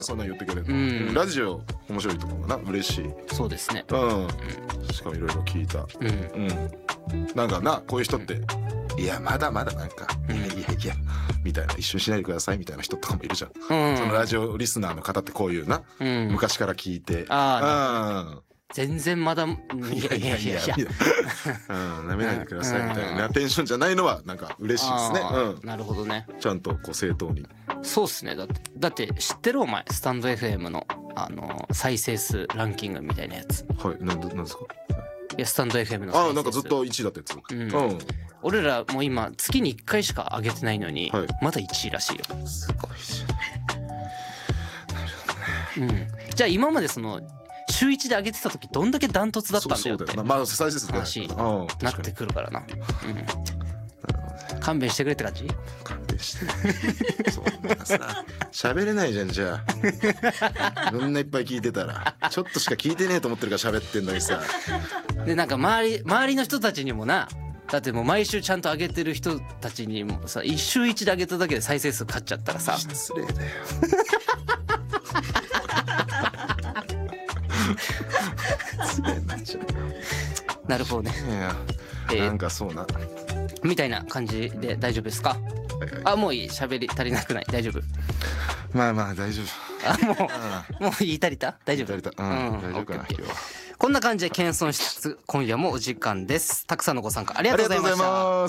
そんなん言ってくれる、 うん、 ラジオ面白いと思うな、嬉しい。 そうですね。 しかもいろいろ聞いた。なんかな、こういう人って、いやまだまだなんか、いやみたいな、一緒にしないでくださいみたいな人とかもいるじゃん、そのラジオリスナーの方ってこういうな、昔から聞いて、 全然まだ、いやなめないでくださいみたいなテンションじゃないのはなんか嬉しいですね。 なるほどね。 ちゃんとこう正当に。 そうっすね。だって知ってるお前、スタンド FM の再生数ランキングみたいなやつ。 はい、なんですか。 いや、スタンド FM の再生数。 なんかずっと1位だったやつ。 俺らもう今月に1回しか上げてないのに、まだ1位らしいよ。 すごいじゃん。なるほどね。 じゃあ今までその週1で上げてた時どんだけダントツだったんだよって、 まあ再生数話なってくるからな。勘弁してくれって感じ。 勘弁してそんなさ喋れないじゃん。じゃあみんないっぱい聞いてたらちょっとしか聞いてねえと思ってるから喋ってんのにさ。 でなんか周りの人たちにもな、だってもう毎週ちゃんと上げてる人たちにもさ、週1で上げただけで再生数勝っちゃったらさ、 失礼だよ。失礼になっちゃう。 なるほどね。 なんかそうなみたいな感じで大丈夫ですか。もういい、喋り足りなくない、大丈夫。 まあ大丈夫。 もう言い足りた、大丈夫。 大丈夫かな今日は。 こんな感じで謙遜しつつ今夜もお時間です。たくさんのご参加ありがとうございました。